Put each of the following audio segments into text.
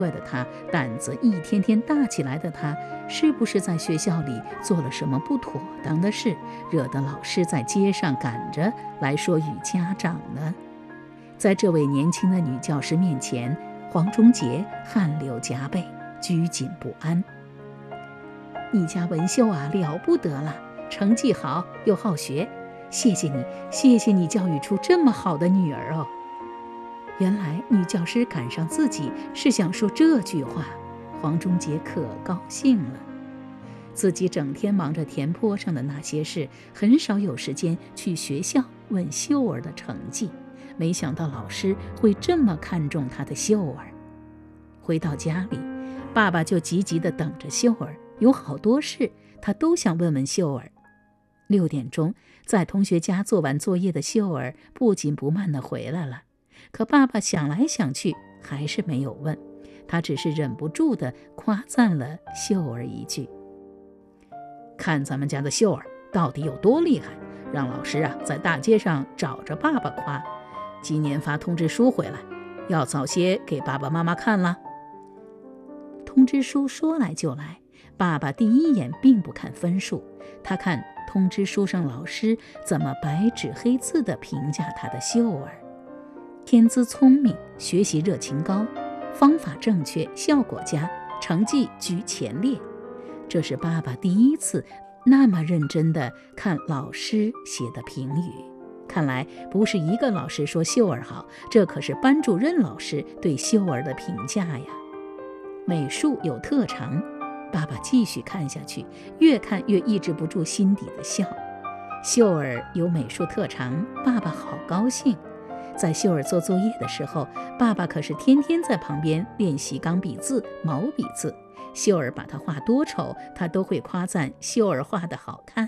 的他，胆子一天天大起来的他，是不是在学校里做了什么不妥当的事，惹得老师在街上赶着来说与家长呢？在这位年轻的女教师面前，黄忠杰汗流浃背，拘谨不安。你家文秀啊，了不得了，成绩好又好学，谢谢你，谢谢你教育出这么好的女儿哦。原来女教师赶上自己是想说这句话，黄忠杰可高兴了。自己整天忙着田坡上的那些事，很少有时间去学校问秀儿的成绩，没想到老师会这么看重他的秀儿。回到家里，爸爸就急急地等着秀儿，有好多事他都想问问秀儿。6点钟，在同学家做完作业的秀儿不紧不慢地回来了，可爸爸想来想去还是没有问，他只是忍不住地夸赞了秀儿一句：看咱们家的秀儿到底有多厉害，让老师在大街上找着爸爸夸。今年发通知书回来，要早些给爸爸妈妈看了。通知书说来就来，爸爸第一眼并不看分数，他看通知书上老师怎么白纸黑字地评价他的秀儿：天资聪明，学习热情高，方法正确，效果佳，成绩居前列。这是爸爸第一次那么认真地看老师写的评语。看来不是一个老师说秀儿好，这可是班主任老师对秀儿的评价呀。美术有特长，爸爸继续看下去，越看越抑制不住心底的笑。秀儿有美术特长，爸爸好高兴。在秀儿做作业的时候，爸爸可是天天在旁边练习钢笔字、毛笔字。秀儿把他画多丑，他都会夸赞秀儿画得好看。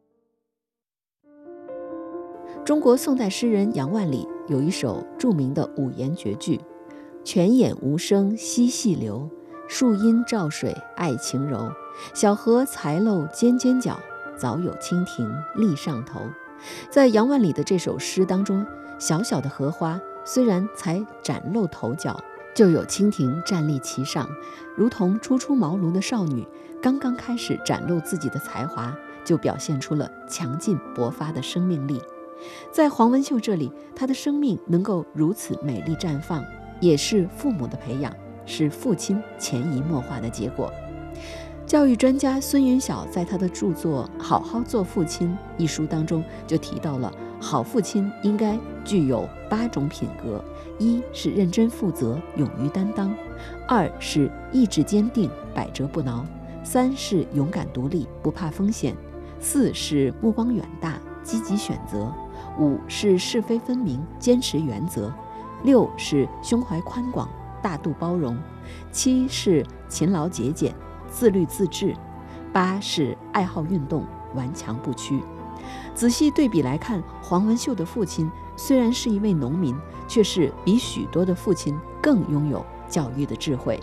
中国宋代诗人杨万里有一首著名的五言绝句：泉眼无声惜细流，树阴照水爱晴柔。小荷才露尖尖角，早有蜻蜓立上头。在杨万里的这首诗当中，小小的荷花虽然才崭露头角，就有蜻蜓站立其上，如同初出茅庐的少女，刚刚开始展露自己的才华，就表现出了强劲勃发的生命力。在黄文秀这里，她的生命能够如此美丽绽放，也是父母的培养，是父亲潜移默化的结果。教育专家孙云晓在他的著作《好好做父亲》一书当中就提到了，好父亲应该具有8种品格：一是认真负责，勇于担当；二是意志坚定，百折不挠；三是勇敢独立，不怕风险；四是目光远大，积极选择；五是是非分明，坚持原则；六是胸怀宽广，大度包容；七是勤劳节俭，自律自治；八是爱好运动，顽强不屈。仔细对比来看，黄文秀的父亲虽然是一位农民，却是比许多的父亲更拥有教育的智慧。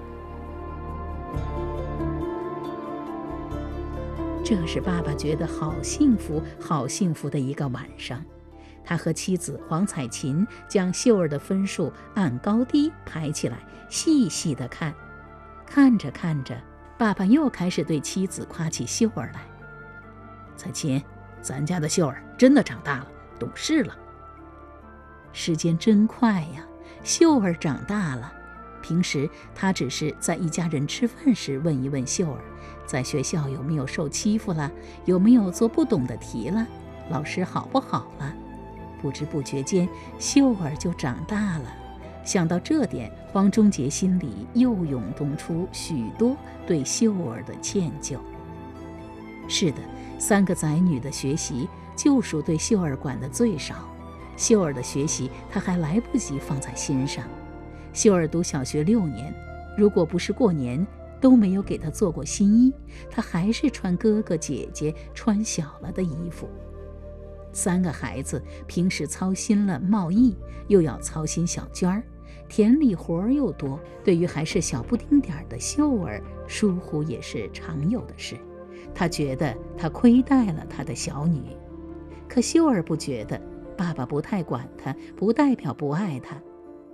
这是爸爸觉得好幸福好幸福的一个晚上。他和妻子黄彩琴将秀儿的分数按高低排起来，细细地看。看着看着，爸爸又开始对妻子夸起秀儿来：彩琴，咱家的秀儿真的长大了，懂事了。时间真快呀，秀儿长大了。平时他只是在一家人吃饭时问一问秀儿，在学校有没有受欺负了，有没有做不懂的题了，老师好不好了。不知不觉间，秀儿就长大了。想到这点，黄忠杰心里又涌动出许多对秀儿的歉疚。是的，3个仔女的学习就属对秀儿管得最少，秀儿的学习他还来不及放在心上。秀儿读小学6年，如果不是过年，都没有给她做过新衣，她还是穿哥哥姐姐穿小了的衣服。3个孩子平时操心了贸易，又要操心小娟儿，田里活儿又多，对于还是小不丁点儿的秀儿，疏忽也是常有的事。他觉得他亏待了他的小女，可秀儿不觉得，爸爸不太管他，不代表不爱他。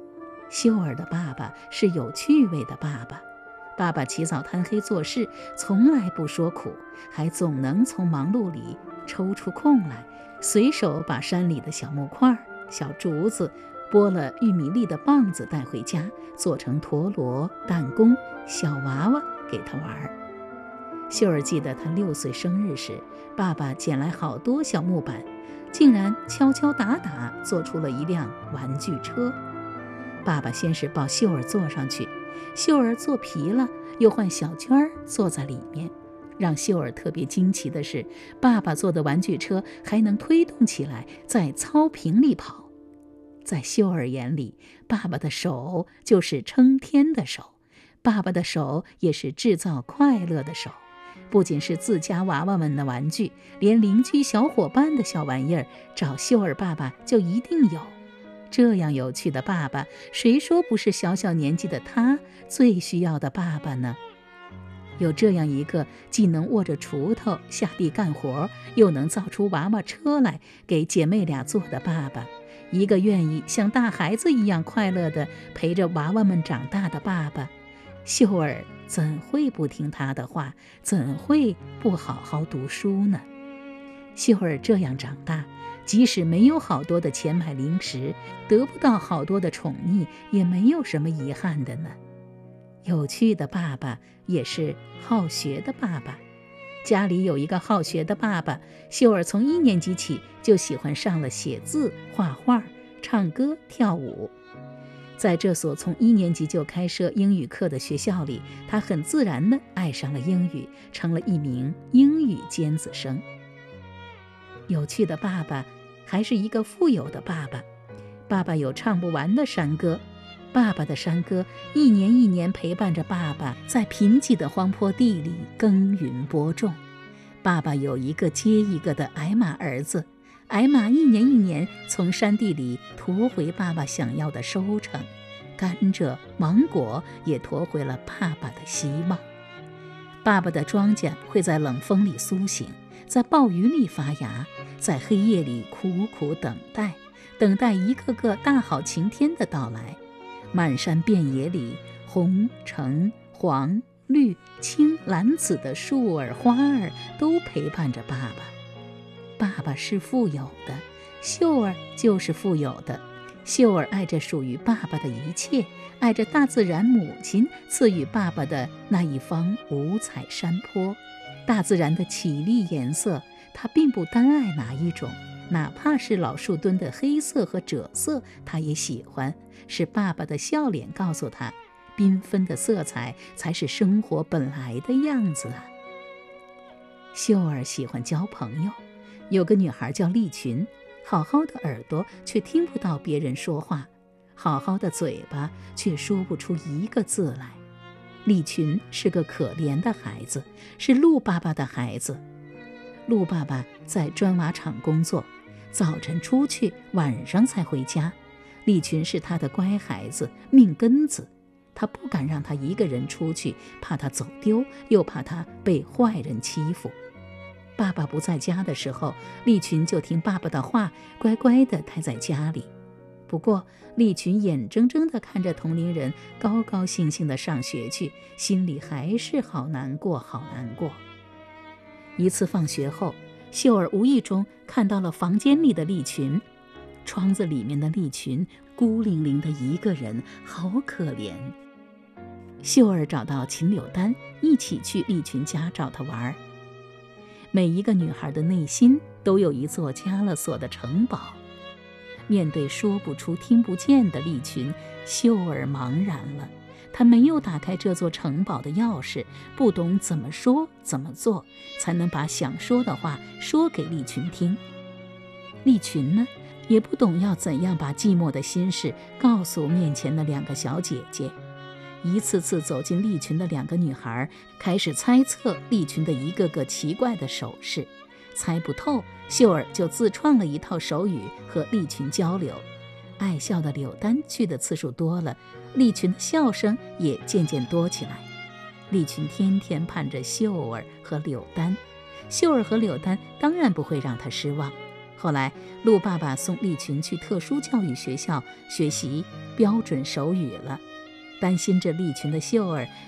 秀儿的爸爸是有趣味的爸爸，爸爸起早贪黑做事，从来不说苦，还总能从忙碌里抽出空来，随手把山里的小木块、小竹子、剥了玉米粒的棒子带回家，做成陀螺、弹弓、小娃娃给他玩。秀儿记得他6岁生日时，爸爸捡来好多小木板，竟然敲敲打打做出了一辆玩具车。爸爸先是抱秀儿坐上去，秀儿坐皮了，又换小娟儿坐在里面。让秀儿特别惊奇的是，爸爸做的玩具车还能推动起来，在草坪里跑。在秀儿眼里，爸爸的手就是撑天的手，爸爸的手也是制造快乐的手。不仅是自家娃娃们的玩具，连邻居小伙伴的小玩意儿，找秀儿爸爸就一定有。这样有趣的爸爸，谁说不是小小年纪的他最需要的爸爸呢？有这样一个既能握着锄头下地干活，又能造出娃娃车来给姐妹俩做的爸爸，一个愿意像大孩子一样快乐地陪着娃娃们长大的爸爸，秀儿怎会不听他的话，怎会不好好读书呢？秀儿这样长大，即使没有好多的钱买零食，得不到好多的宠溺，也没有什么遗憾的呢。有趣的爸爸也是好学的爸爸。家里有一个好学的爸爸，秀儿从1年级起就喜欢上了写字、画画、唱歌、跳舞。在这所从1年级就开设英语课的学校里，他很自然地爱上了英语，成了一名英语尖子生。有趣的爸爸还是一个富有的爸爸。爸爸有唱不完的山歌，爸爸的山歌一年一年陪伴着爸爸在贫瘠的荒坡地里耕耘播种。爸爸有一个接一个的矮马儿子，矮马一年一年从山地里驮回爸爸想要的收成，甘蔗、芒果也驮回了爸爸的希望。爸爸的庄稼会在冷风里苏醒，在暴雨里发芽，在黑夜里苦苦等待，等待一个个大好晴天的到来。漫山遍野里，红、橙、黄、绿、青、蓝、紫的树儿花儿都陪伴着爸爸。爸爸是富有的，秀儿就是富有的。秀儿爱着属于爸爸的一切，爱着大自然母亲赐予爸爸的那一方五彩山坡。大自然的绮丽颜色，他并不单爱哪一种，哪怕是老树墩的黑色和赭色，他也喜欢。是爸爸的笑脸告诉他，缤纷的色彩才是生活本来的样子啊。秀儿喜欢交朋友，有个女孩叫丽群，好好的耳朵却听不到别人说话，好好的嘴巴却说不出一个字来。丽群是个可怜的孩子，是陆爸爸的孩子。陆爸爸在砖瓦厂工作，早晨出去，晚上才回家。丽群是他的乖孩子，命根子，他不敢让他一个人出去，怕他走丢，又怕他被坏人欺负。爸爸不在家的时候，丽群就听爸爸的话，乖乖地待在家里。不过丽群眼睁睁地看着同龄人高高兴兴地上学去，心里还是好难过，好难过。一次放学后，秀儿无意中看到了房间里的丽群，窗子里面的丽群孤零零的一个人，好可怜。秀儿找到秦柳丹，一起去丽群家找她玩。每一个女孩的内心都有一座加了锁的城堡。面对说不出听不见的丽群，秀儿茫然了。她没有打开这座城堡的钥匙，不懂怎么说怎么做才能把想说的话说给丽群听。丽群呢，也不懂要怎样把寂寞的心事告诉面前的2个小姐姐。一次次走进丽群的2个女孩开始猜测丽群的一个个奇怪的手势，猜不透，秀儿就自创了一套手语和丽群交流。爱笑的柳丹去的次数多了，丽群的笑声也渐渐多起来。丽群天天盼着秀儿和柳丹，秀儿和柳丹当然不会让她失望。 后来，陆爸爸送丽群去特殊教育学校学习标准手语了，担心着丽群的秀儿